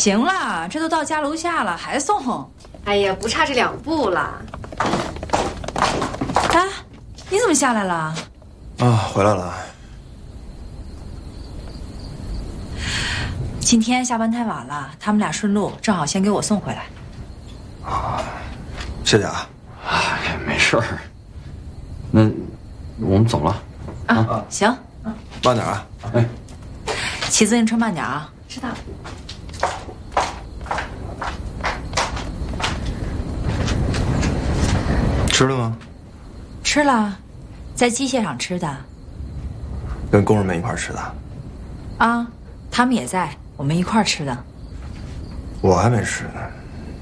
行了，这都到家楼下了，还送？ 哎呀，不差这2步了。 哎，你怎么下来了？ 啊，回来了。 今天下班太晚了，他们俩顺路，正好先给我送回来。 啊，谢谢啊。 哎，没事儿。那我们走了。 啊，行。 慢点啊。 哎， 骑自行车慢点啊。 知道。 吃了吗？ 吃了，在机械上吃的。 跟工人们一块吃的？ 啊，他们也在，我们一块吃的。 我还没吃呢。